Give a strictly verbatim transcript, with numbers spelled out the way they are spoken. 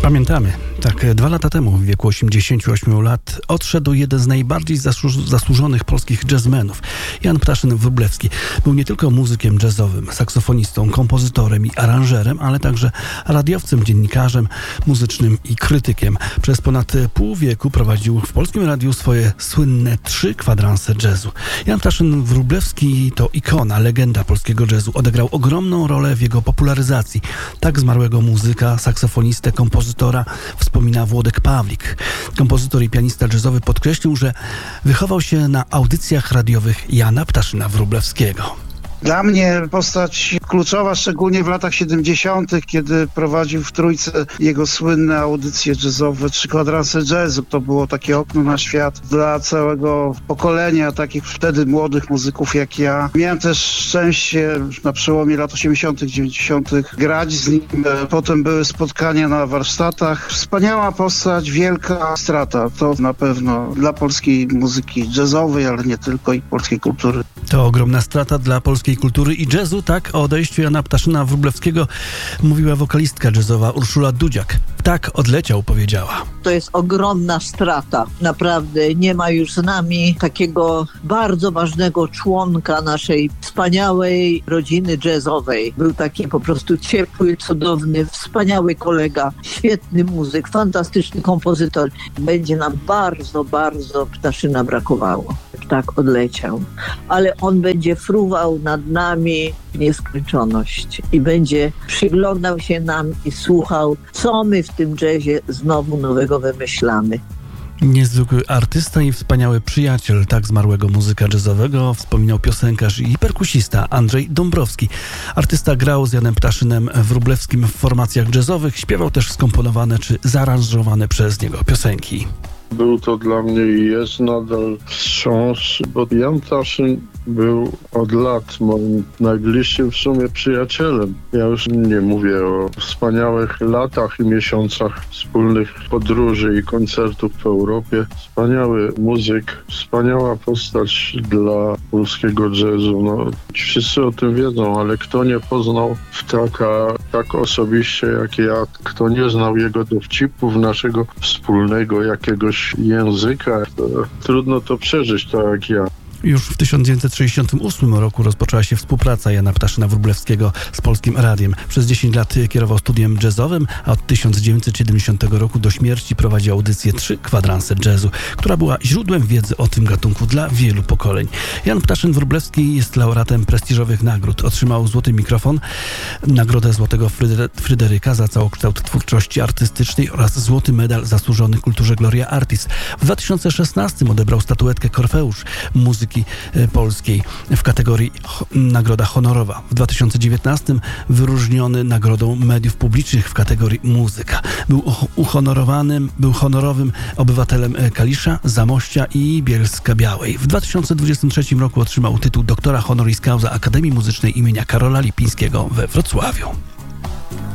Pamiętamy, tak dwa lata temu, w wieku osiemdziesięciu ośmiu lat, odszedł jeden z najbardziej zasłuż- zasłużonych polskich jazzmenów, Jan Ptaszyn-Wróblewski. Był nie tylko muzykiem jazzowym, saksofonistą, kompozytorem i aranżerem, ale także radiowcem, dziennikarzem muzycznym i krytykiem. Przez ponad pół wieku prowadził w Polskim Radiu swoje słynne trzy kwadranse jazzu. Jan Ptaszyn-Wróblewski to ikona, legenda polskiego jazzu. Odegrał ogromną rolę w jego popularyzacji. Tak zmarłego muzyka, saksofonistę, kompozytora wspomina Włodek Pawlik. Kompozytor i pianista jazzowy podkreślił, że wychował się na audycjach radiowych Jana Ptaszyna-Wróblewskiego. Dla mnie postać kluczowa, szczególnie w latach siedemdziesiątych, kiedy prowadził w Trójce jego słynne audycje jazzowe, trzy kwadranse jazzu. To było takie okno na świat dla całego pokolenia takich wtedy młodych muzyków jak ja. Miałem też szczęście na przełomie lat osiemdziesiątych, dziewięćdziesiątych grać z nim. Potem były spotkania na warsztatach. Wspaniała postać, wielka strata. To na pewno dla polskiej muzyki jazzowej, ale nie tylko, i polskiej kultury. To ogromna strata dla polskiej kultury i jazzu. Tak o odejściu Jana Ptaszyna-Wróblewskiego mówiła wokalistka jazzowa Urszula Dudziak. Tak odleciał, powiedziała. To jest ogromna strata. Naprawdę nie ma już z nami takiego bardzo ważnego członka naszej wspaniałej rodziny jazzowej. Był taki po prostu ciepły, cudowny, wspaniały kolega, świetny muzyk, fantastyczny kompozytor. Będzie nam bardzo, bardzo Ptaszyna brakowało. Tak odleciał. Ale on będzie fruwał nad nami w nieskończoność i będzie przyglądał się nam i słuchał, co my w tym jazzie znowu nowego wymyślamy. Niezwykły artysta i wspaniały przyjaciel tak zmarłego muzyka jazzowego wspominał piosenkarz i perkusista Andrzej Dąbrowski. Artysta grał z Janem Ptaszynem-Wróblewskim w formacjach jazzowych, śpiewał też skomponowane czy zaaranżowane przez niego piosenki. Był to dla mnie i jest nadal wstrząs, bo Jan Ptaszyn był od lat moim najbliższym w sumie przyjacielem. Ja już nie mówię o wspaniałych latach i miesiącach wspólnych podróży i koncertów w Europie. Wspaniały muzyk, wspaniała postać dla polskiego jazzu. No, wszyscy o tym wiedzą, ale kto nie poznał Ptaka tak osobiście jak ja, kto nie znał jego dowcipów, naszego wspólnego jakiegoś języka, to trudno to przeżyć tak jak ja. Już w tysiąc dziewięćset sześćdziesiątym ósmym roku rozpoczęła się współpraca Jana Ptaszyna-Wróblewskiego z Polskim Radiem. Przez dziesięć lat kierował studiem jazzowym, a od tysiąc dziewięćset siedemdziesiątego roku do śmierci prowadził audycję trzy kwadranse jazzu, która była źródłem wiedzy o tym gatunku dla wielu pokoleń. Jan Ptaszyn-Wróblewski jest laureatem prestiżowych nagród. Otrzymał Złoty Mikrofon, Nagrodę Złotego Fryder- Fryderyka za całokształt twórczości artystycznej oraz Złoty Medal Zasłużony Kulturze Gloria Artis. W dwa tysiące szesnastym odebrał statuetkę Korfeusz muzyki polskiej w kategorii Nagroda Honorowa. W dwa tysiące dziewiętnastym wyróżniony Nagrodą Mediów Publicznych w kategorii Muzyka. Był uhonorowanym, był honorowym obywatelem Kalisza, Zamościa i Bielska-Białej. W dwa tysiące dwudziestym trzecim roku otrzymał tytuł doktora honoris causa Akademii Muzycznej imienia Karola Lipińskiego we Wrocławiu.